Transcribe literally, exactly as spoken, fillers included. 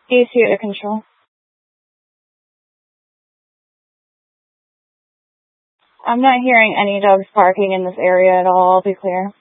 A C to control. I'm not hearing any dogs barking in this area at all, I'll be clear.